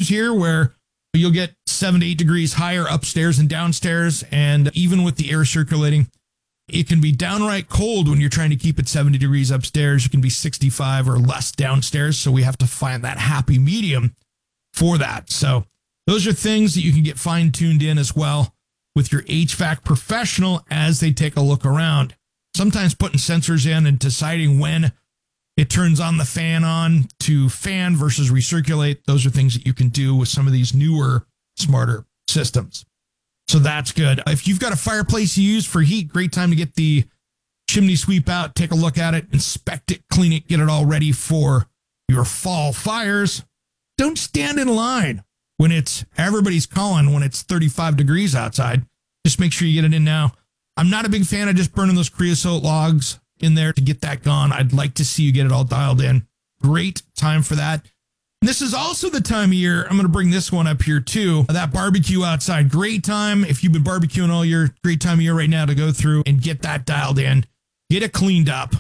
times here where you'll get 7 to 8 degrees higher upstairs and downstairs. And even with the air circulating, it can be downright cold when you're trying to keep it 70 degrees upstairs. You can be 65 or less downstairs. So we have to find that happy medium for that. So those are things that you can get fine-tuned in as well with your HVAC professional as they take a look around. Sometimes putting sensors in and deciding when it turns on the fan on to fan versus recirculate. Those are things that you can do with some of these newer, smarter systems. So that's good. If you've got a fireplace you use for heat, great time to get the chimney sweep out, take a look at it, inspect it, clean it, get it all ready for your fall fires. Don't stand in line when it's everybody's calling when it's 35 degrees outside. Just make sure you get it in now. I'm not a big fan of just burning those creosote logs in there to get that gone. I'd like to see you get it all dialed in. Great time for that. And this is also the time of year, I'm going to bring this one up here too, that barbecue outside. Great time. If you've been barbecuing all year, great time of year right now to go through and get that dialed in, get it cleaned up.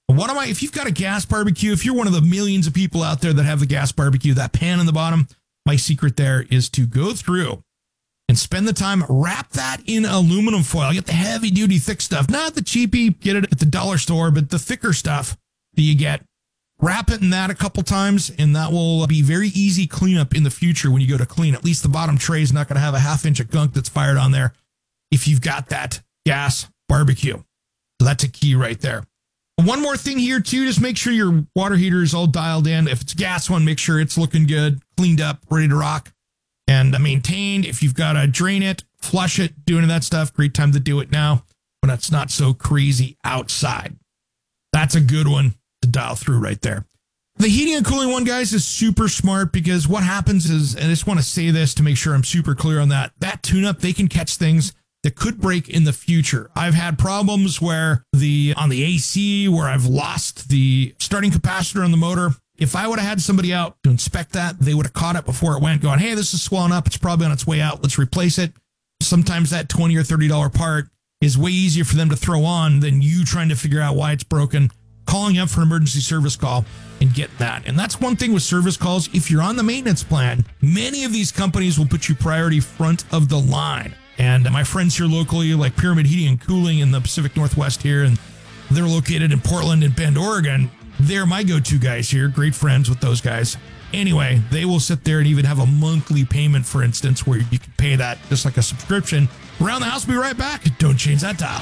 If you've got a gas barbecue, if you're one of the millions of people out there that have the gas barbecue, that pan in the bottom, my secret there is to go through and spend the time, wrap that in aluminum foil. Get the heavy duty thick stuff, not the cheapy, get it at the dollar store, but the thicker stuff that you get. Wrap it in that a couple times, and that will be very easy cleanup in the future when you go to clean. At least the bottom tray is not going to have a ½ inch of gunk that's fired on there if you've got that gas barbecue. So that's a key right there. One more thing here too, just make sure your water heater is all dialed in. If it's a gas one, make sure it's looking good, cleaned up, ready to rock, and maintained. If you've got to drain it, flush it, do any of that stuff, great time to do it now when it's not so crazy outside. That's a good one to dial through right there. The heating and cooling one, guys, is super smart because what happens is, and I just want to say this to make sure I'm super clear on that tune-up, they can catch things that could break in the future. I've had problems where on the AC, where I've lost the starting capacitor on the motor. If I would have had somebody out to inspect that, they would have caught it before it went, going, hey, this is swelling up. It's probably on its way out. Let's replace it. Sometimes that $20 or $30 part is way easier for them to throw on than you trying to figure out why it's broken, calling up for an emergency service call and get that. And that's one thing with service calls. If you're on the maintenance plan, many of these companies will put you priority front of the line. And my friends here locally, like Pyramid Heating and Cooling in the Pacific Northwest here, and they're located in Portland and Bend, Oregon. They're my go-to guys here. Great friends with those guys. Anyway, they will sit there and even have a monthly payment, for instance, where you can pay that just like a subscription. Around the House, be right back. Don't change that dial.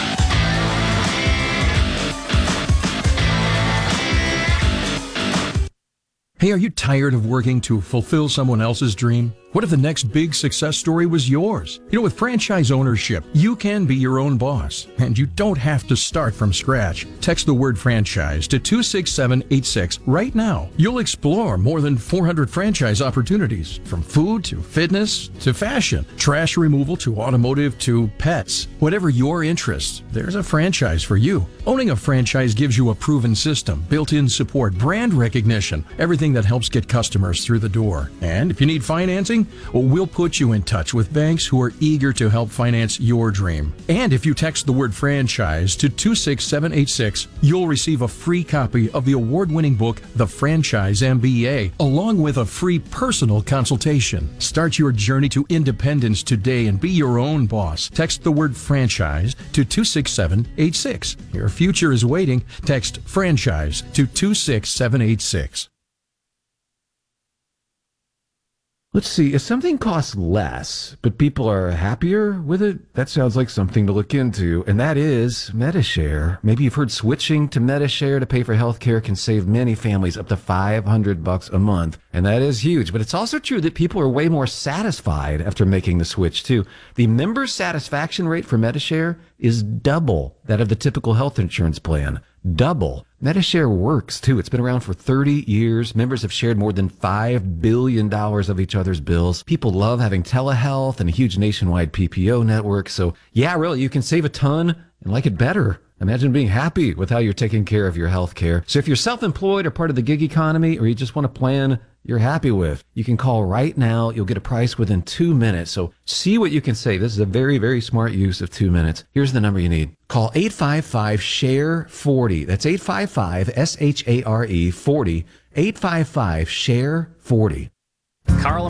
Hey, are you tired of working to fulfill someone else's dream? What if the next big success story was yours? You know, with franchise ownership, you can be your own boss, and you don't have to start from scratch. Text the word franchise to 26786 right now. You'll explore more than 400 franchise opportunities, from food to fitness to fashion, trash removal to automotive to pets. Whatever your interest, there's a franchise for you. Owning a franchise gives you a proven system, built-in support, brand recognition, everything that helps get customers through the door. And if you need financing, well, we'll put you in touch with banks who are eager to help finance your dream. And if you text the word franchise to 26786, you'll receive a free copy of the award-winning book, The Franchise MBA, along with a free personal consultation. Start your journey to independence today and be your own boss. Text the word franchise to 26786. Your future is waiting. Text franchise to 26786. Let's see, if something costs less, but people are happier with it, that sounds like something to look into, and that is Medi-Share. Maybe you've heard switching to Medi-Share to pay for healthcare can save many families up to $500 a month, and that is huge. But it's also true that people are way more satisfied after making the switch, too. The member satisfaction rate for Medi-Share is double that of the typical health insurance plan. Double. Medi-Share works, too. It's been around for 30 years. Members have shared more than $5 billion of each other's bills. People love having telehealth and a huge nationwide PPO network. So, yeah, really, you can save a ton and like it better. Imagine being happy with how you're taking care of your health care. So if you're self-employed or part of the gig economy, or you just want a plan you're happy with, you can call right now. You'll get a price within 2 minutes. So see what you can save. This is a very, very smart use of 2 minutes. Here's the number you need. Call 855-SHARE-40. That's 855-SHARE-40. 855-SHARE-40. Carl